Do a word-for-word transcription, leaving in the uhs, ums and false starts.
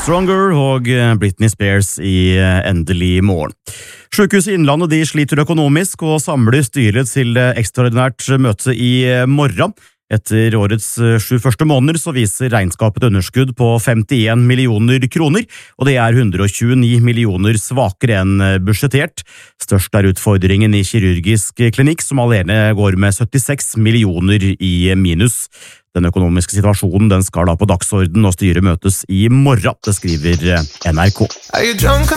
Stronger og Britney Spears i Endelig morgen. Sykehuset Innlandet de sliter økonomisk og samler styret til ekstraordinært møte i morgen. Etter årets sju første måneder så viser regnskapet underskudd på femtien millioner kroner, og det er hundre og tjueni millioner svakere enn budsjettert. Størst er utfordringen i kirurgisk klinikk, som alene går med syttiseks millioner i minus. Den økonomiske situasjonen den skal da på dagsorden og styret møtes i morgen, det skriver N R K.